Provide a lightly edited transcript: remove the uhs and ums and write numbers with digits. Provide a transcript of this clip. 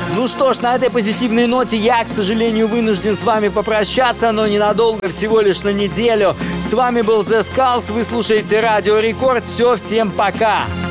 Ну что ж, на этой позитивной ноте я, к сожалению, вынужден с вами попрощаться, но ненадолго, всего лишь на неделю. С вами был The Skulls, вы слушаете Радио Рекорд. Все, всем пока!